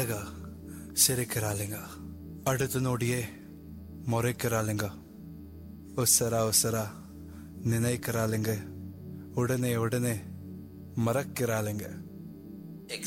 அழகா சிரிக்கிறாளுங்க. அடுத்த நொடியே முறைக்கிறாளுங்க. உசரா உசரா நினைக்கிறாளுங்க. உடனே உடனே மறக்கிறாளுங்க.